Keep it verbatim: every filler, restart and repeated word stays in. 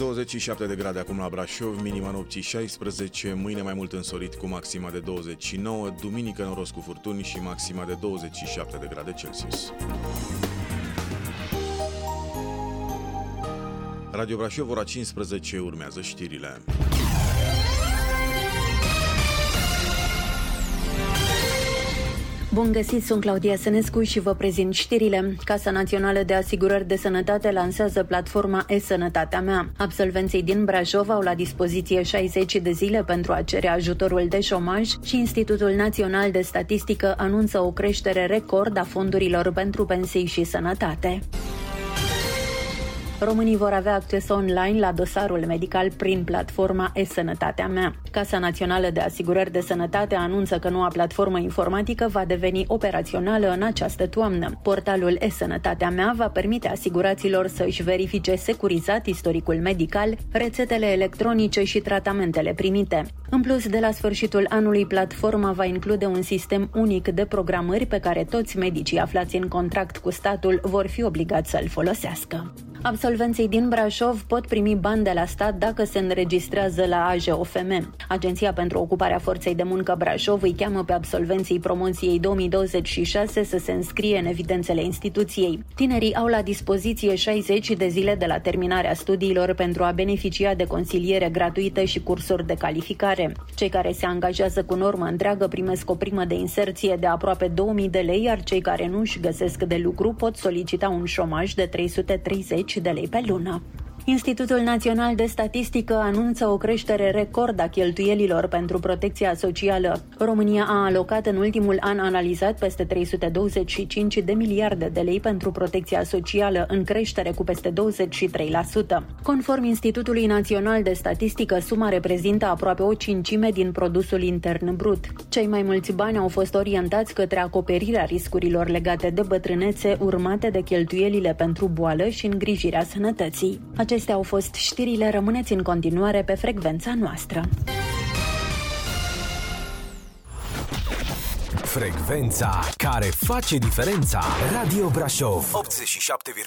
douăzeci și șapte de grade acum la Brașov, minima nopții șaisprezece, mâine mai mult însorit cu maxima de douăzeci și nouă, duminică noros cu furtuni și maxima de douăzeci și șapte de grade Celsius. Radio Brașov, ora cincisprezece, urmează știrile. Bun găsit, sunt Claudia Sănescu și vă prezint știrile. Casa Națională de Asigurări de Sănătate lansează platforma E-Sănătatea mea. Absolvenții din Brașov au la dispoziție șaizeci de zile pentru a cere ajutorul de șomaj și Institutul Național de Statistică anunță o creștere record a fondurilor pentru pensii și sănătate. Românii vor avea acces online la dosarul medical prin platforma E-Sănătatea mea. Casa Națională de Asigurări de Sănătate anunță că noua platformă informatică va deveni operațională în această toamnă. Portalul E-Sănătatea mea va permite asiguraților să își verifice securizat istoricul medical, rețetele electronice și tratamentele primite. În plus, de la sfârșitul anului, platforma va include un sistem unic de programări pe care toți medicii aflați în contract cu statul vor fi obligați să-l folosească. Absolvenții din Brașov pot primi bani de la stat dacă se înregistrează la A J O F M. Agenția pentru Ocuparea Forței de Muncă Brașov îi cheamă pe absolvenții promoției două mii douăzeci și șase să se înscrie în evidențele instituției. Tinerii au la dispoziție șaizeci de zile de la terminarea studiilor pentru a beneficia de consiliere gratuită și cursuri de calificare. Cei care se angajează cu normă întreagă primesc o primă de inserție de aproape două mii de lei, iar cei care nu își găsesc de lucru pot solicita un șomaj de trei sute treizeci de lei pe lună. Institutul Național de Statistică anunță o creștere record a cheltuielilor pentru protecția socială. România a alocat în ultimul an analizat peste trei sute douăzeci și cinci de miliarde de lei pentru protecția socială, în creștere cu peste douăzeci și trei la sută. Conform Institutului Național de Statistică, suma reprezintă aproape o cincime din produsul intern brut. Cei mai mulți bani au fost orientați către acoperirea riscurilor legate de bătrânețe, urmate de cheltuielile pentru boală și îngrijirea sănătății. Acestea au fost știrile, rămâneți în continuare pe frecvența noastră. Frecvența care face diferența. Radio Brașov optzeci și șapte